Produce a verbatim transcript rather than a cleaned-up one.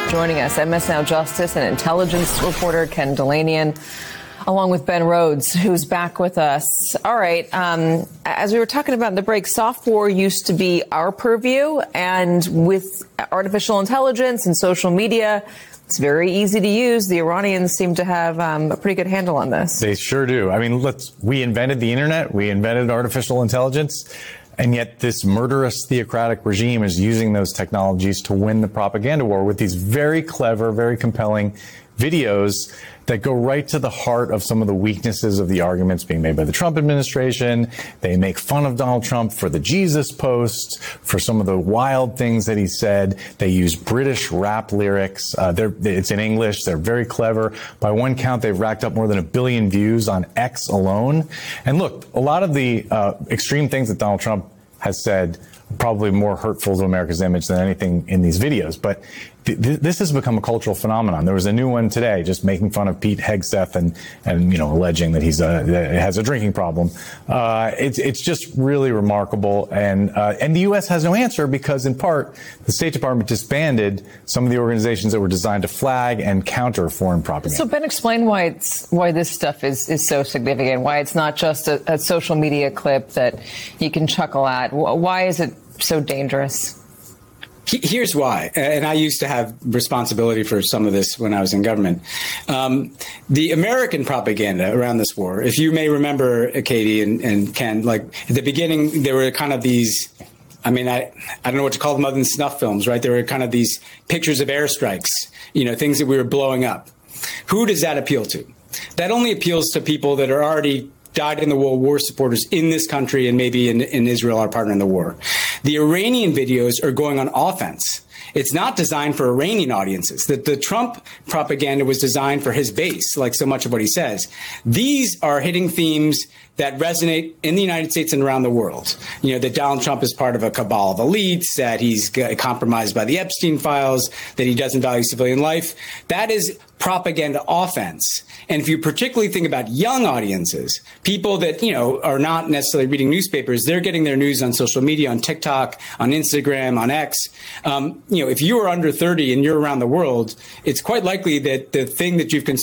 Joining us, M S Now Justice and intelligence reporter Ken Dilanian, along with Ben Rhodes, who's back with us. All right. Um, as we were talking about in the break, soft war used to be our purview. And with artificial intelligence and social media, it's very easy to use. The Iranians seem to have um, a pretty good handle on this. They sure do. I mean, let's, we invented the internet. We invented artificial intelligence. And yet this murderous theocratic regime is using those technologies to win the propaganda war with these very clever, very compelling videos that go right to the heart of some of the weaknesses of the arguments being made by the Trump administration. They make fun of Donald Trump for the Jesus post, for some of the wild things that he said. They use British rap lyrics. Uh, they're, it's in English. They're very clever. By one count, they've racked up more than a billion views on X alone. And look, a lot of the uh, extreme things that Donald Trump has said are probably more hurtful to America's image than anything in these videos. But th- th- this has become a cultural phenomenon. There was a new one today just making fun of Pete Hegseth and, and you know, alleging that he's a, that has a drinking problem. Uh, it's, it's just really remarkable. And, uh, and the U S has no answer because, in part, the State Department disbanded some of the organizations that were designed to flag and counter foreign propaganda. So, Ben, explain why it's why this stuff is, is so significant, why it's not just a, a social media clip that you can chuckle at. Why is it so dangerous? Here's why, and I used to have responsibility for some of this when I was in government. Um, the American propaganda around this war, if you may remember, Katie and, and Ken, like at the beginning, there were kind of these, I mean, I, I don't know what to call them other than snuff films, right? There were kind of these pictures of airstrikes, you know, things that we were blowing up. Who does that appeal to? That only appeals to people that are already died in the World War supporters in this country and maybe in, in Israel, our partner in the war. The Iranian videos are going on offense. It's not designed for Iranian audiences. The, the Trump propaganda was designed for his base, like so much of what he says. These are hitting themes that resonate in the United States and around the world. You know, that Donald Trump is part of a cabal of elites, that he's compromised by the Epstein files, that he doesn't value civilian life. That is propaganda offense. And if you particularly think about young audiences, people that, you know, are not necessarily reading newspapers, they're getting their news on social media, on TikTok, on Instagram, on X. Um, you know, if you are under thirty and you're around the world, it's quite likely that the thing that you've consumed